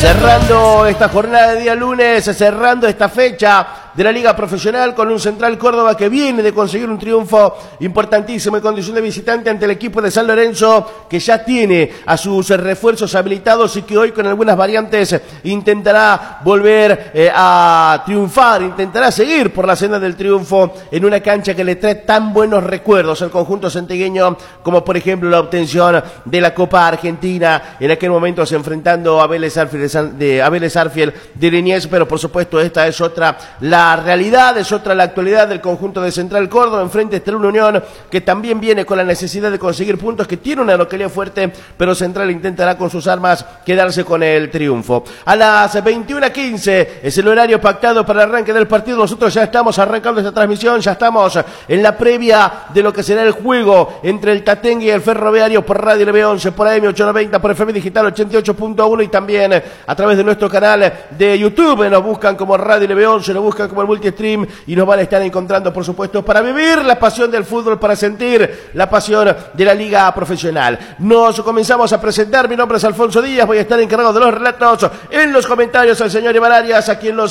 Cerrando esta jornada de día lunes, cerrando esta fecha de la Liga Profesional con un Central Córdoba que viene de conseguir un triunfo importantísimo en condición de visitante ante el equipo de San Lorenzo, que ya tiene a sus refuerzos habilitados y que hoy con algunas variantes intentará volver a triunfar, intentará seguir por la senda del triunfo en una cancha que le trae tan buenos recuerdos al conjunto centegueño, como por ejemplo la obtención de la Copa Argentina, en aquel momento se enfrentando a Vélez Arfiel de Liniers, pero por supuesto esta es otra la realidad, es otra la actualidad del conjunto de Central Córdoba. Enfrente está una Unión que también viene con la necesidad de conseguir puntos, que tiene una localidad fuerte, pero Central intentará con sus armas quedarse con el triunfo. A las 21:15 es el horario pactado para el arranque del partido. Nosotros ya estamos arrancando esta transmisión, ya estamos en la previa de lo que será el juego entre el Tatengue y el Ferroviario por Radio LB11, por AM 890, por FM Digital 88.1 y también a través de nuestro canal de YouTube. Nos buscan como Radio LB11, nos buscan como el multistream y nos van a estar encontrando, por supuesto, para vivir la pasión del fútbol, para sentir la pasión de la Liga Profesional. Nos comenzamos a presentar. Mi nombre es Alfonso Díaz, voy a estar encargado de los relatos. En los comentarios al señor Iván Arias, a quien los